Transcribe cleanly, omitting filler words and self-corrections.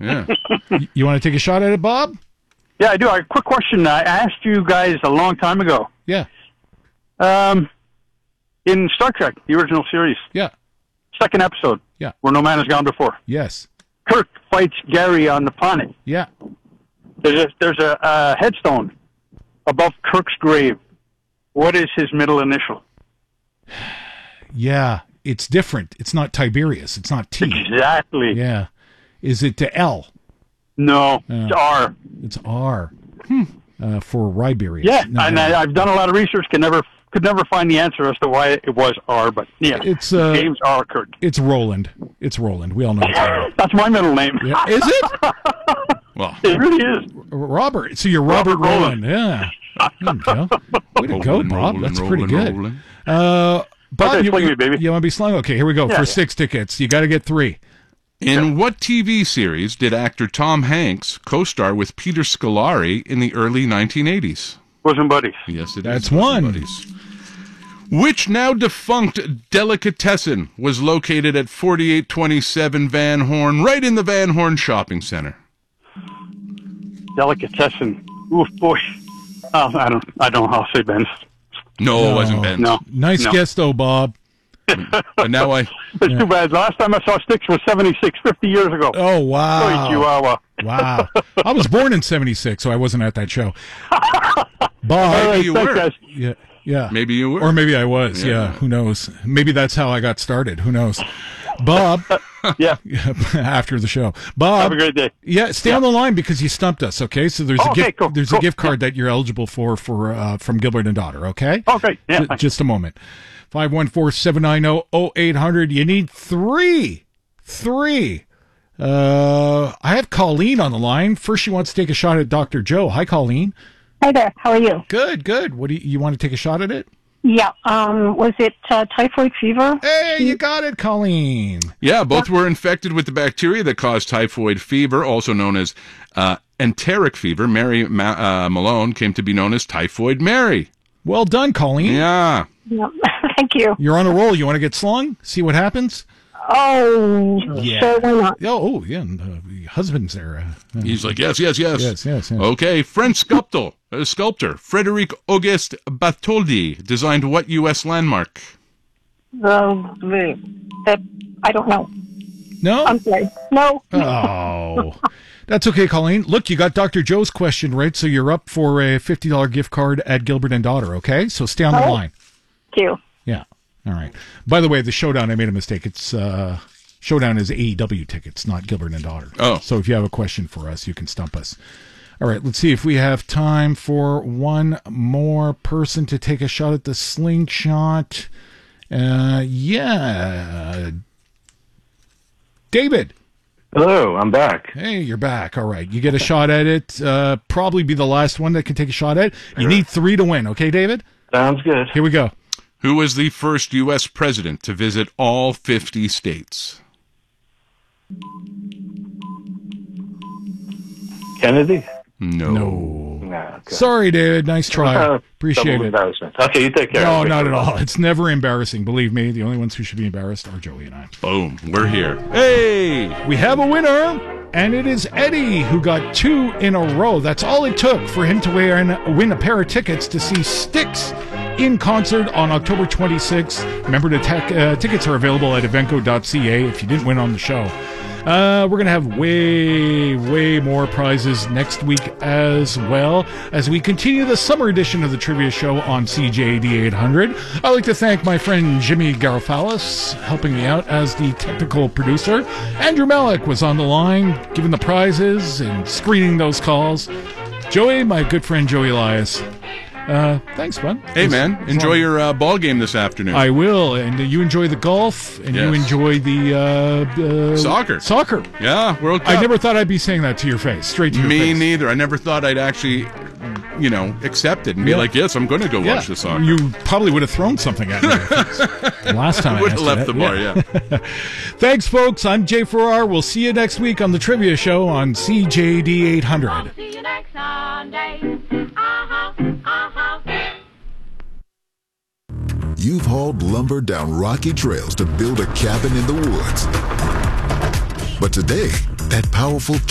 Yeah. You want to take a shot at it, Bob? Yeah, I do. A quick question. I asked you guys a long time ago. Yeah. In Star Trek, the original series, Yeah. second episode, Yeah. where no man has gone before, Yes. Kirk fights Gary on the planet. Yeah. There's a headstone above Kirk's grave. What is his middle initial? Yeah. It's different. It's not Tiberius. It's not T. Exactly. Yeah. Is it to L? No, it's R. It's R. For Riberius. Yeah, No, and no. I've done a lot of research. Could never find the answer as to why it was R. But yeah, It's James R. Kirk. It's Roland. It's Roland. We all know it's Roland. That's my middle name. Yeah. Is it? Well, It really is. Robert. So you're Robert Roland. Yeah. There you go. Way to go, rolling, Bob. rolling, That's pretty rolling, good. rolling. Bob, Okay, you swing me, baby. want to be slung? Okay, here we go. Yeah, For yeah. 6 tickets, you got to get 3. In what TV series did actor Tom Hanks co-star with Peter Scolari in the early 1980s? Bosom buddies. Yes, it That's is. one. Buddies. Which now defunct delicatessen was located at 4827 Van Horn, right in the Van Horn Shopping Center? Delicatessen. Oof, boy. Oh, I don't know how to say Ben's. No, it wasn't Ben's. No. Nice No. guess, though, Bob. But now It's too bad. Last time I saw Styx was 76, 50 years ago. Oh, Sorry, wow. Chihuahua. Wow. I was born in 76, so I wasn't at that show. All Bob. right, you thanks, were. guys. Yeah. Yeah. Maybe you were. Or maybe I was. Yeah. Yeah. Who knows? Maybe that's how I got started. Who knows? Bob, Yeah. after the show. Bob. Have a great day. Yeah, stay on the line because you stumped us, okay? So there's Okay, a gift cool, there's cool. a gift card that you're eligible for from Gilbert and Daughter, okay? Okay. Yeah. Just a moment. 514-790-0800. You need 3. 3. I have Colleen on the line. First, she wants to take a shot at Dr. Joe. Hi, Colleen. Hi there. How are you? Good, good. What do you want to take a shot at it? Yeah. Was it typhoid fever? Hey, you got it, Colleen. Yeah, both were infected with the bacteria that caused typhoid fever, also known as enteric fever. Mary Malone came to be known as Typhoid Mary. Well done, Colleen. Yeah. Yeah. Thank you. You're on a roll. You want to get slung? See what happens? Oh, Yeah. sure. Why not? Oh, yeah. And, the husband's there. He's like, yes, yes, yes. Yes, yes, yes. Okay, French sculptor Frédéric Auguste Bartholdi designed what U.S. landmark? I don't know. No? I'm sorry. No. Oh. That's okay, Colleen. Look, you got Dr. Joe's question right, so you're up for a $50 gift card at Gilbert and Daughter, okay? So stay on the Oh. line. Thank you. Yeah. All right. By the way, the Showdown, I made a mistake. It's Showdown is AEW tickets, not Gilbert and Daughter. Oh. So if you have a question for us, you can stump us. All right, let's see if we have time for one more person to take a shot at the slingshot. Yeah. David. Hello, I'm back. Hey, you're back. All right. You get a shot at it. Probably be the last one that can take a shot at it. You need 3 to win. Okay, David? Sounds good. Here we go. Who was the first U.S. president to visit all 50 states? Kennedy? No. Nah, okay. Sorry, David. Nice try. Appreciate Double it. embarrassment. Okay, you take care. No, not at all. It's never embarrassing. Believe me, the only ones who should be embarrassed are Joey and I. Boom. We're here. Hey! We have a winner, and it is Eddie, who got 2 in a row. That's all it took for him to win a pair of tickets to see Styx in concert on October 26th. Remember, the tickets are available at evenco.ca if you didn't win on the show. We're going to have way more prizes next week as well as we continue the summer edition of the trivia show on CJAD 800. I'd like to thank my friend Jimmy Garofalis helping me out as the technical producer. Andrew Malik was on the line giving the prizes and screening those calls. Joey, my good friend Joey Elias. Thanks, bud. Hey, man. Enjoy your ball game this afternoon. I will, and you enjoy the golf, and you Yes. enjoy the Soccer. Soccer. Yeah, World Cup. I never thought I'd be saying that to your face, straight to your Me face. neither. I never thought I'd actually, accept it and be Yeah. like, yes, I'm going to go watch the soccer. You probably would have thrown something at me last time. I would asked have you left the that. bar, yeah. Thanks, folks. I'm Jay Farrar. We'll see you next week on the Trivia Show on CJD 800. See you next Sunday. You've hauled lumber down rocky trails to build a cabin in the woods. But today, that powerful